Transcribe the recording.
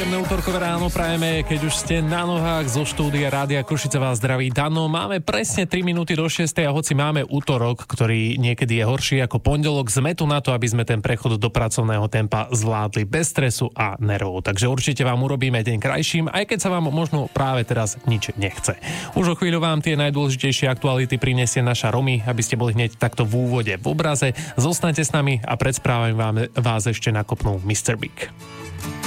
Príjemné útorkové ráno prajeme, keď už ste na nohách zo štúdia Rádia Košice vás zdraví Dano. Máme presne 3 minúty do 6 a hoci máme útorok, ktorý niekedy je horší ako pondelok, sme tu na to, aby sme ten prechod do pracovného tempa zvládli bez stresu a nervov. Takže určite vám urobíme deň krajším, aj keď sa vám možno práve teraz nič nechce. Už o chvíľu vám tie najdôležitejšie aktuality prinesie naša Romy, aby ste boli hneď takto v úvode v obraze. Zostaňte s nami a pred správami vás ešte nakopnú Mr. Big.